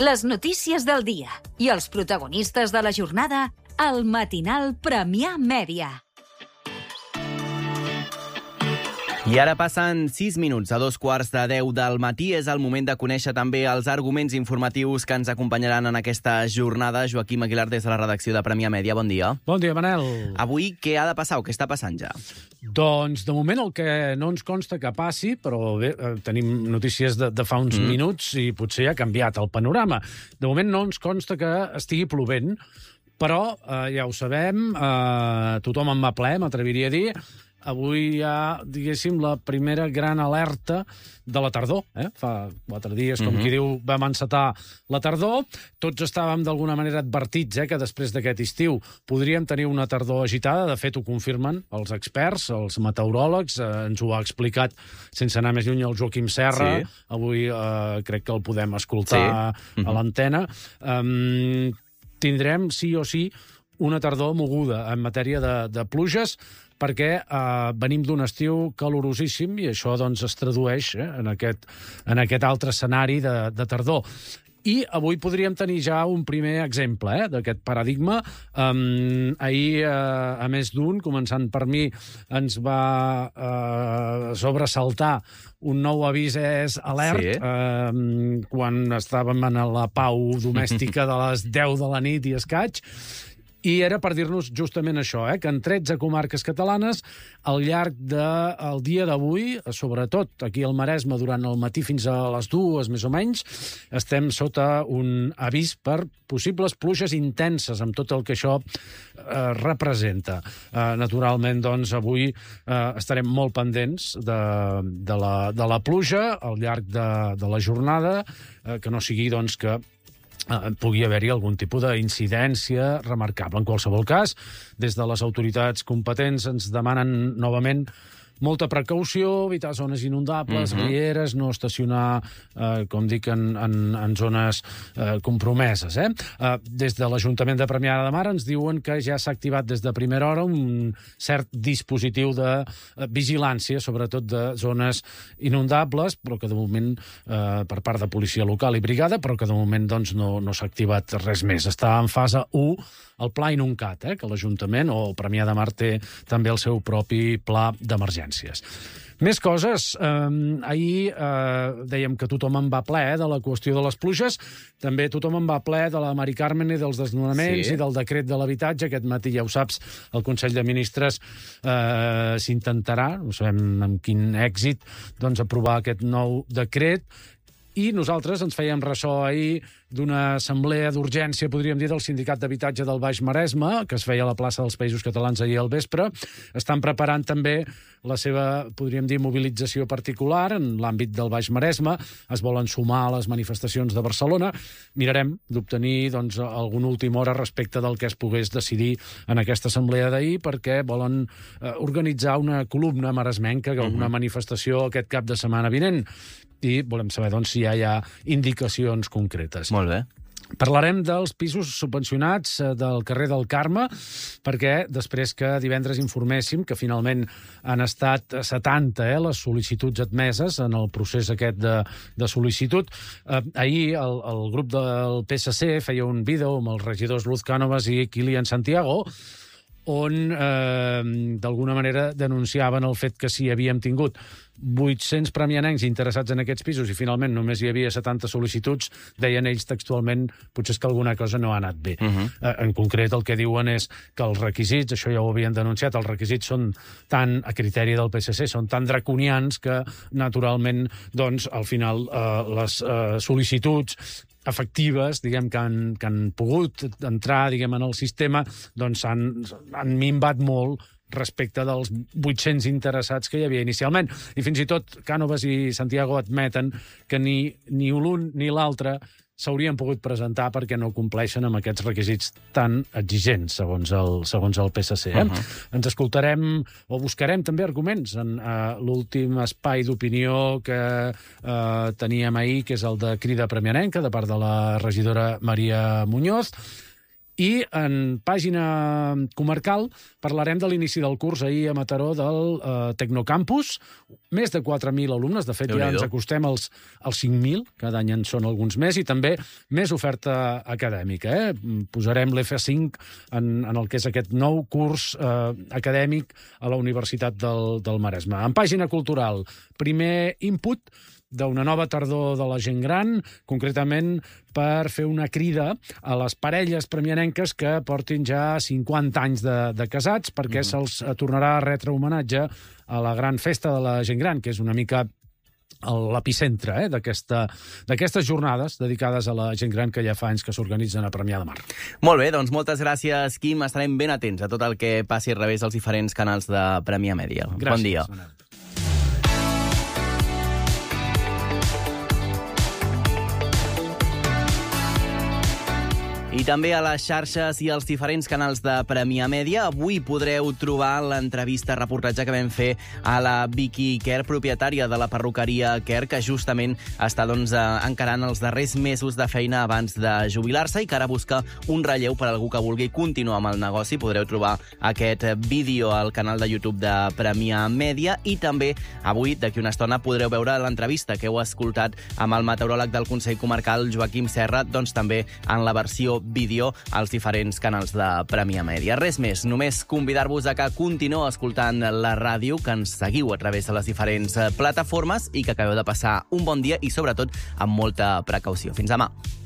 les notícies del dia i els protagonistes de la jornada al matinal Premià Mèdia. I ara passen 6 minuts a 2:15 del matí. És el moment de conèixer també els arguments informatius que ens acompanyaran en aquesta jornada. Joaquim Aguilar, des de la redacció de Premià Mèdia. Bon dia. Bon dia, Manel. Avui què ha de passar o què està passant ja? Doncs, de moment, el que no ens consta que passi, però bé, tenim notícies de fa uns minuts i potser ha canviat el panorama. De moment no ens consta que estigui plovent, però ja ho sabem, tothom en va ple, m'atreviria a dir. Avui hi ha, diguéssim, la primera gran alerta de la tardor. Fa 4 dies, com qui diu, vam encetar la tardor. Tots estàvem d'alguna manera advertits que després d'aquest estiu podríem tenir una tardor agitada. De fet, ho confirmen els experts, els meteoròlegs. Ens ho ha explicat, sense anar més lluny, el Joaquim Serra. Sí. Avui crec que el podem escoltar a l'antena. Tindrem, sí o sí, una tardor moguda en matèria de pluges, perquè venim d'un estiu calorosíssim i això doncs, es tradueix en aquest altre escenari de tardor. I avui podríem tenir ja un primer exemple d'aquest paradigma. Ahir, a més d'un, començant per mi, ens va sobresaltar un nou avís alert quan estàvem en la pau domèstica de les 10 de la nit i escaig. I era per dir-nos justament això, que en 13 comarques catalanes, al llarg del dia d'avui, sobretot aquí al Maresme, durant el matí fins a les 2, més o menys, estem sota un avís per possibles pluges intenses, amb tot el que això representa. Naturalment, doncs, avui estarem molt pendents de la pluja al llarg de la jornada, que no sigui, doncs, que pugui haver-hi algun tipus d'incidència remarcable. En qualsevol cas, des de les autoritats competents ens demanen novament molta precaució, evitar zones inundables, rieres, no estacionar, com dic, en zones compromeses. Des de l'Ajuntament de Premià de Mar ens diuen que ja s'ha activat des de primera hora un cert dispositiu de vigilància, sobretot de zones inundables, però que de moment, per part de policia local i brigada, però que de moment doncs, no s'ha activat res més. Està en fase 1 el Pla Inuncat, que l'Ajuntament o el Premià de Mar té també el seu propi pla d'emergències. Més coses. Ahir dèiem que tothom en va ple de la qüestió de les pluges. També tothom en va ple de la Mari Carmen i dels desnonaments i del decret de l'habitatge. Aquest matí, ja ho saps, el Consell de Ministres s'intentarà, no sabem amb quin èxit, doncs aprovar aquest nou decret. I nosaltres ens fèiem ressò ahir d'una assemblea d'urgència, podríem dir, del Sindicat d'Habitatge del Baix Maresme, que es feia a la plaça dels Països Catalans ahir al vespre. Estan preparant també la seva, podríem dir, mobilització particular en l'àmbit del Baix Maresme. Es volen sumar a les manifestacions de Barcelona. Mirarem d'obtenir doncs, alguna última hora respecte del que es pogués decidir en aquesta assemblea d'ahir, perquè volen organitzar una columna maresmenca, una manifestació aquest cap de setmana vinent. I volem saber doncs, si ja hi ha indicacions concretes. Molt bé. Parlarem dels pisos subvencionats del carrer del Carme, perquè després que divendres informéssim que finalment han estat 70 les sol·licituds admeses en el procés aquest de sol·licitud, ahir el grup del PSC feia un vídeo amb els regidors Luz Cánovas i Kilian Santiago, on d'alguna manera denunciaven el fet que si havíem tingut 800 premianencs interessats en aquests pisos i finalment només hi havia 70 sol·licituds, deien ells textualment, potser és que alguna cosa no ha anat bé. En concret, el que diuen és que els requisits, això ja ho havien denunciat, els requisits són tan, a criteri del PSC, són tan draconians que, naturalment, doncs, al final, les sol·licituds efectives, diguem, que han pogut entrar, diguem, en el sistema, doncs han minvat molt respecte dels 800 interessats que hi havia inicialment. I fins i tot Cánovas i Santiago admeten que ni l'un ni l'altre s'haurien pogut presentar perquè no compleixen amb aquests requisits tan exigents, segons el PSC. Ens escoltarem o buscarem també arguments en l'últim espai d'opinió que teníem ahir, que és el de Crida Premianenca, de part de la regidora Maria Muñoz. I en pàgina comarcal parlarem de l'inici del curs ahir a Mataró del Tecnocampus. Més de 4.000 alumnes, de fet ja ens acostem als 5.000, cada any en són alguns més, i també més oferta acadèmica. Posarem l'F5 en el que és aquest nou curs acadèmic a la Universitat del Maresme. En pàgina cultural, primer input d'una nova tardor de la gent gran, concretament per fer una crida a les parelles premianenques que portin ja 50 anys de casats, perquè se'ls tornarà a retre homenatge a la gran festa de la gent gran, que és una mica l'epicentre d'aquestes jornades dedicades a la gent gran que ja fa anys que s'organitzen a Premià de Mar. Molt bé, doncs moltes gràcies, Quim. Estarem ben atents a tot el que passi a través dels diferents canals de Premià Mèdia. Gràcies, bon dia. Manel. I també a les xarxes i als diferents canals de Premià Mèdia. Avui podreu trobar l'entrevista, reportatge que vam fer a la Vicky Kerr, propietària de la perruqueria Kerr, que justament està encarant els darrers mesos de feina abans de jubilar-se i que ara busca un relleu per a algú que vulgui continuar amb el negoci. Podreu trobar aquest vídeo al canal de YouTube de Premià Mèdia i també avui, d'aquí una estona, podreu veure l'entrevista que heu escoltat amb el meteoròleg del Consell Comarcal, Joaquim Serra, doncs també en la versió vídeo als diferents canals de Premià Mèdia. Res més, només convidar-vos a que continueu escoltant la ràdio, que ens seguiu a través de les diferents plataformes i que acabeu de passar un bon dia i, sobretot, amb molta precaució. Fins demà.